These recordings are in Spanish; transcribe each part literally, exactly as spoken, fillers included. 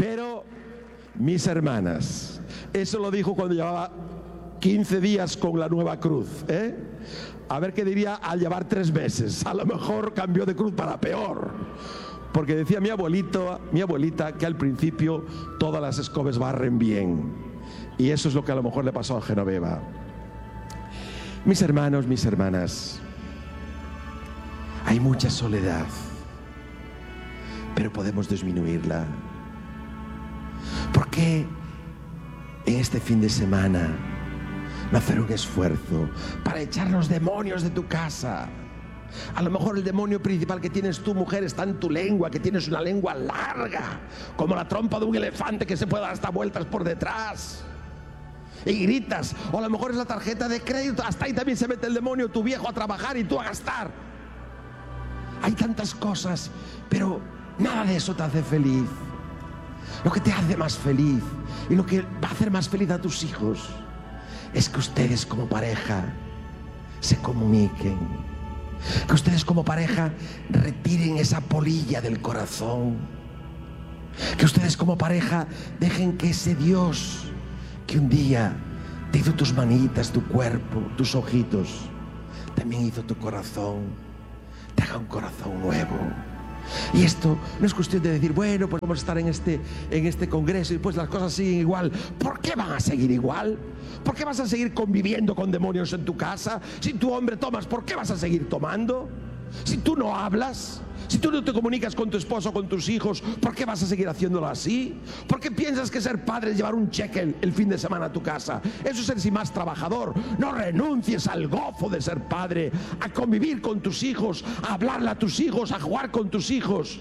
Pero, mis hermanas, eso lo dijo cuando llevaba quince días con la nueva cruz, ¿eh? A ver qué diría al llevar tres meses. A lo mejor cambió de cruz para peor. Porque decía mi abuelito, mi abuelita, que al principio todas las escobas barren bien. Y eso es lo que a lo mejor le pasó a Genoveva. Mis hermanos, mis hermanas, hay mucha soledad, pero podemos disminuirla. ¿Por qué en este fin de semana no hacer un esfuerzo para echar los demonios de tu casa? A lo mejor el demonio principal que tienes tú, mujer, está en tu lengua, que tienes una lengua larga, como la trompa de un elefante que se puede dar hasta vueltas por detrás. Y gritas, o a lo mejor es la tarjeta de crédito, hasta ahí también se mete el demonio, tu viejo a trabajar y tú a gastar. Hay tantas cosas, pero nada de eso te hace feliz. Lo que te hace más feliz y lo que va a hacer más feliz a tus hijos es que ustedes como pareja se comuniquen, que ustedes como pareja retiren esa polilla del corazón, que ustedes como pareja dejen que ese Dios que un día te hizo tus manitas, tu cuerpo, tus ojitos, también hizo tu corazón, te haga un corazón nuevo. Y esto no es cuestión de decir, bueno, pues vamos a estar en este, en este congreso y pues las cosas siguen igual. ¿Por qué van a seguir igual? ¿Por qué vas a seguir conviviendo con demonios en tu casa? Si tu hombre tomas, ¿por qué vas a seguir tomando? Si tú no hablas, si tú no te comunicas con tu esposo, con tus hijos, ¿por qué vas a seguir haciéndolo así? ¿Por qué piensas que ser padre es llevar un cheque el, el fin de semana a tu casa? Eso es ser sí más trabajador. No renuncies al gozo de ser padre, a convivir con tus hijos, a hablarle a tus hijos, a jugar con tus hijos,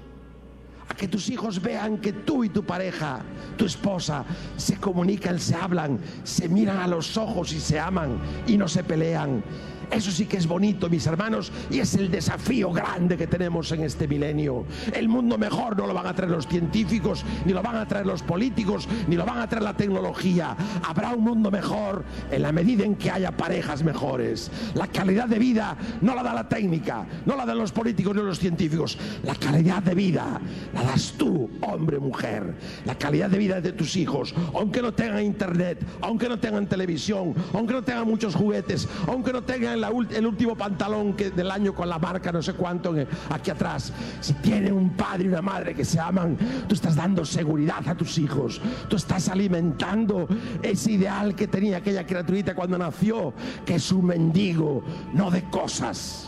a que tus hijos vean que tú y tu pareja, tu esposa, se comunican, se hablan, se miran a los ojos y se aman y no se pelean. Eso sí que es bonito, mis hermanos, y es el desafío grande que tenemos en este milenio. El mundo mejor no lo van a traer los científicos, ni lo van a traer los políticos, ni lo van a traer la tecnología. Habrá un mundo mejor en la medida en que haya parejas mejores. La calidad de vida no la da la técnica, no la dan los políticos ni los científicos. La calidad de vida la das tú, hombre, mujer. La calidad de vida de tus hijos, aunque no tengan internet, aunque no tengan televisión, aunque no tengan muchos juguetes, aunque no tengan La, el último pantalón que, del año con la marca no sé cuánto en, aquí atrás. Si tienen un padre y una madre que se aman, tú estás dando seguridad a tus hijos, tú estás alimentando ese ideal que tenía aquella criaturita cuando nació, que es un mendigo, no de cosas,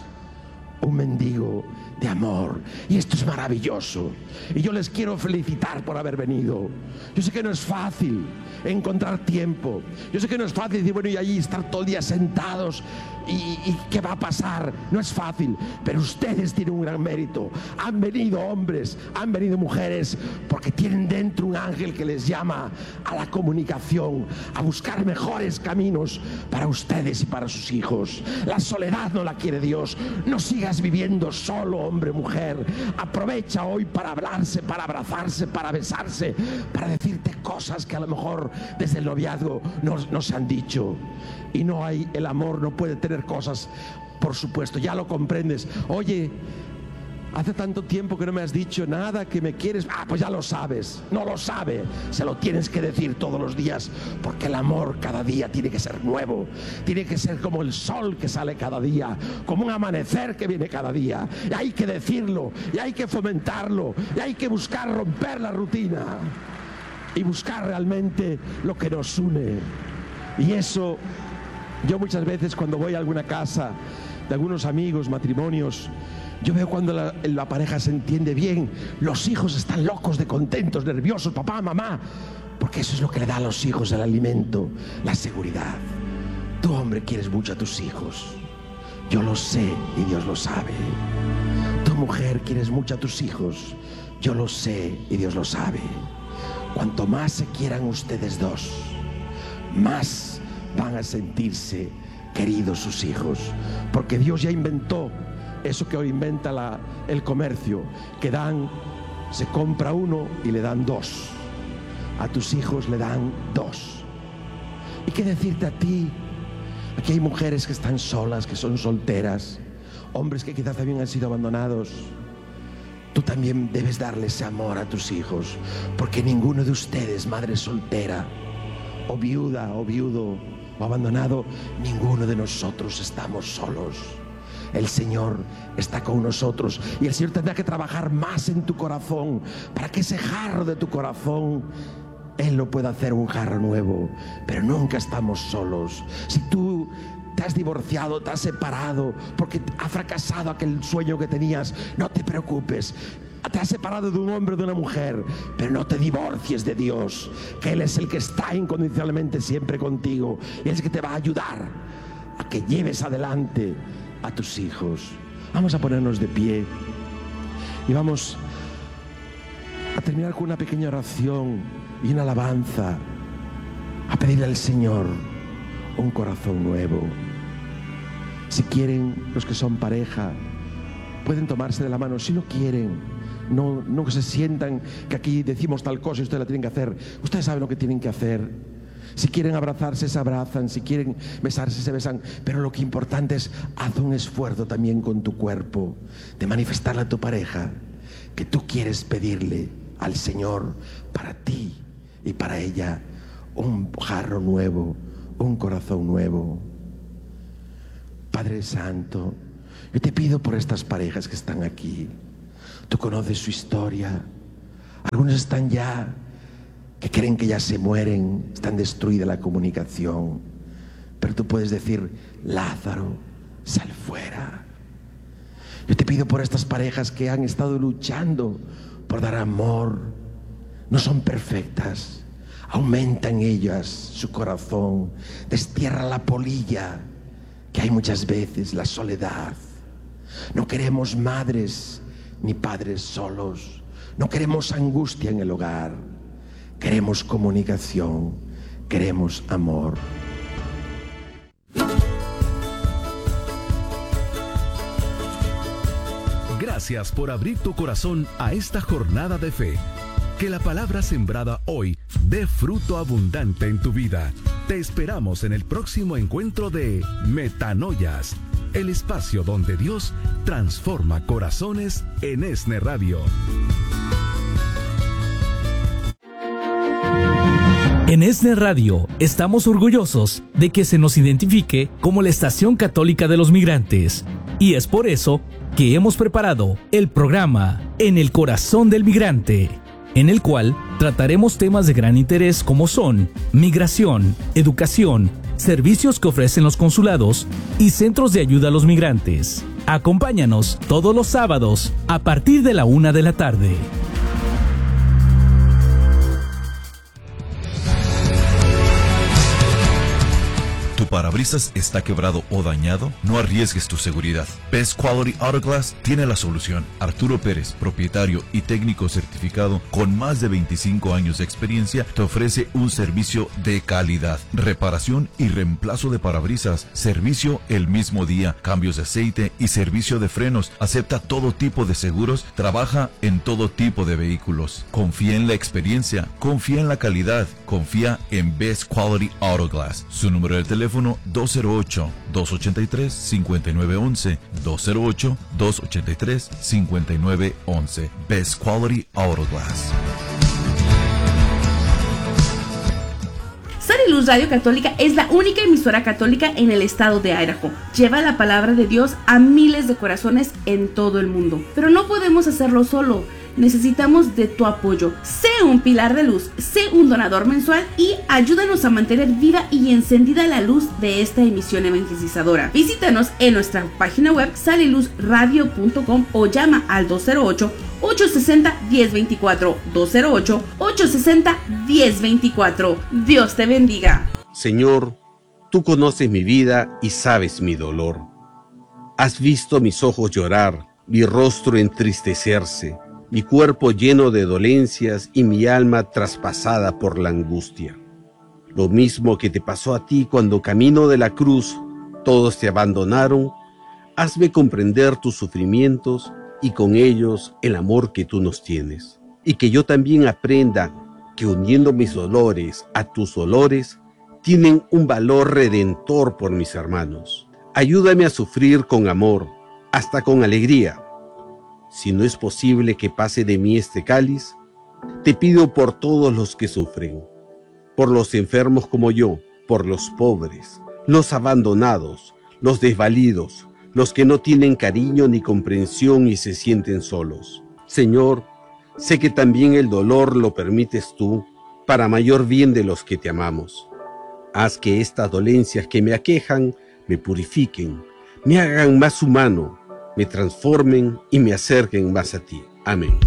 un mendigo de amor. Y esto es maravilloso, y yo les quiero felicitar por haber venido. Yo sé que no es fácil encontrar tiempo, yo sé que no es fácil decir, bueno, y allí estar todo el día sentados y, y ¿qué va a pasar? No es fácil, pero ustedes tienen un gran mérito. Han venido hombres, han venido mujeres, porque tienen dentro un ángel que les llama a la comunicación, a buscar mejores caminos para ustedes y para sus hijos. La soledad no la quiere Dios. No sigas viviendo solo, hombre, mujer. Aprovecha hoy para hablarse, para abrazarse, para besarse, para decirte cosas que a lo mejor desde el noviazgo no, no se han dicho. Y no hay, el amor no puede tener cosas, por supuesto, ya lo comprendes. Oye, hace tanto tiempo que no me has dicho nada, que me quieres. Ah, pues ya lo sabes. No lo sabe, se lo tienes que decir todos los días, porque el amor cada día tiene que ser nuevo, tiene que ser como el sol que sale cada día, como un amanecer que viene cada día. Y hay que decirlo, y hay que fomentarlo, y hay que buscar romper la rutina y buscar realmente lo que nos une. Y eso, yo muchas veces cuando voy a alguna casa de algunos amigos, matrimonios, yo veo cuando la, la pareja se entiende bien, los hijos están locos de contentos, nerviosos, papá, mamá, porque eso es lo que le da a los hijos el alimento, la seguridad. Tú, hombre, quieres mucho a tus hijos, yo lo sé y Dios lo sabe. Tu mujer, quieres mucho a tus hijos, yo lo sé y Dios lo sabe. Cuanto más se quieran ustedes dos, más van a sentirse queridos sus hijos, porque Dios ya inventó eso que hoy inventa la, el comercio, que dan, se compra uno y le dan dos. A tus hijos le dan dos. ¿Y qué decirte a ti? Aquí hay mujeres que están solas, que son solteras, hombres que quizás también han sido abandonados, tú también debes darle ese amor a tus hijos, porque ninguno de ustedes, madre soltera, o viuda, o viudo, o abandonado, ninguno de nosotros estamos solos. El Señor está con nosotros y el Señor tendrá que trabajar más en tu corazón para que ese jarro de tu corazón, Él lo pueda hacer un jarro nuevo. Pero nunca estamos solos. Si tú te has divorciado, te has separado porque ha fracasado aquel sueño que tenías, no te preocupes. Te has separado de un hombre o de una mujer, pero no te divorcies de Dios, que Él es el que está incondicionalmente siempre contigo y es el que te va a ayudar a que lleves adelante a tus hijos. Vamos a ponernos de pie y vamos a terminar con una pequeña oración y una alabanza, a pedirle al Señor un corazón nuevo. Si quieren, los que son pareja pueden tomarse de la mano, si no quieren, no, no se sientan que aquí decimos tal cosa y ustedes la tienen que hacer. Ustedes saben lo que tienen que hacer. Si quieren abrazarse, se abrazan. Si quieren besarse, se besan. Pero lo que importante es, haz un esfuerzo también con tu cuerpo de manifestarle a tu pareja que tú quieres pedirle al Señor para ti y para ella un jarro nuevo, un corazón nuevo. Padre Santo, yo te pido por estas parejas que están aquí. Tú conoces su historia. Algunos están ya que creen que ya se mueren, están destruida la comunicación, pero tú puedes decir: Lázaro, sal fuera. Yo te pido por estas parejas que han estado luchando por dar amor, no son perfectas, aumenta en ellas su corazón, destierra la polilla que hay muchas veces, la soledad. No queremos madres ni padres solos, no queremos angustia en el hogar. Queremos comunicación, queremos amor. Gracias por abrir tu corazón a esta jornada de fe. Que la palabra sembrada hoy dé fruto abundante en tu vida. Te esperamos en el próximo encuentro de Metanoias, el espacio donde Dios transforma corazones en ESNE Radio. En ESNE Radio estamos orgullosos de que se nos identifique como la estación católica de los migrantes, y es por eso que hemos preparado el programa En el Corazón del Migrante, en el cual trataremos temas de gran interés como son migración, educación, servicios que ofrecen los consulados y centros de ayuda a los migrantes. Acompáñanos todos los sábados a partir de la una de la tarde. ¿Tu parabrisas está quebrado o dañado? No arriesgues tu seguridad. Best Quality Auto Glass tiene la solución. Arturo Pérez, propietario y técnico certificado con más de veinticinco años de experiencia, te ofrece un servicio de calidad. Reparación y reemplazo de parabrisas, servicio el mismo día, cambios de aceite y servicio de frenos. Acepta todo tipo de seguros, trabaja en todo tipo de vehículos. Confía en la experiencia, confía en la calidad, confía en Best Quality Auto Glass. Su número de teléfono dos cero ocho, dos ocho tres, cinco nueve uno uno, dos cero ocho, dos ocho tres, cinco nueve uno uno. Best Quality Auto Glass. Sal y Luz Radio Católica es la única emisora católica en el estado de Idaho. Lleva la palabra de Dios a miles de corazones en todo el mundo. Pero no podemos hacerlo solo. Necesitamos de tu apoyo. Sé un pilar de luz, sé un donador mensual y ayúdanos a mantener viva y encendida la luz de esta emisión evangelizadora. Visítanos en nuestra página web sal y luz radio punto com o llama al dos cero ocho, ocho seis cero, uno cero dos cuatro, dos cero ocho, ocho seis cero, uno cero dos cuatro. Dios te bendiga. Señor, tú conoces mi vida y sabes mi dolor. Has visto mis ojos llorar, mi rostro entristecerse, mi cuerpo lleno de dolencias y mi alma traspasada por la angustia. Lo mismo que te pasó a ti cuando camino de la cruz, todos te abandonaron. Hazme comprender tus sufrimientos y con ellos el amor que tú nos tienes. Y que yo también aprenda que uniendo mis dolores a tus dolores, tienen un valor redentor por mis hermanos. Ayúdame a sufrir con amor, hasta con alegría. si no es posible que pase de mí este cáliz, te pido por todos los que sufren, por los enfermos como yo, por los pobres, los abandonados, los desvalidos, los que no tienen cariño ni comprensión y se sienten solos. Señor, sé que también el dolor lo permites tú para mayor bien de los que te amamos. Haz que estas dolencias que me aquejan me purifiquen, me hagan más humano, me transformen y me acerquen más a ti. Amén.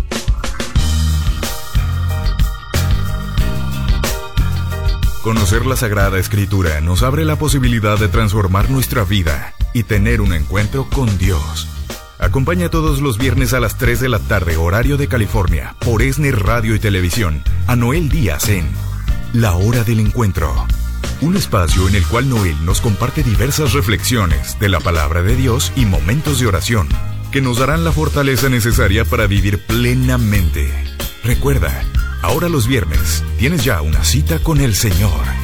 Conocer la Sagrada Escritura nos abre la posibilidad de transformar nuestra vida y tener un encuentro con Dios. Acompaña todos los viernes a las tres de la tarde, horario de California, por ESNE Radio y Televisión, a Noel Díaz en La Hora del Encuentro. Un espacio en el cual Noel nos comparte diversas reflexiones de la palabra de Dios y momentos de oración que nos darán la fortaleza necesaria para vivir plenamente. Recuerda, ahora los viernes tienes ya una cita con el Señor.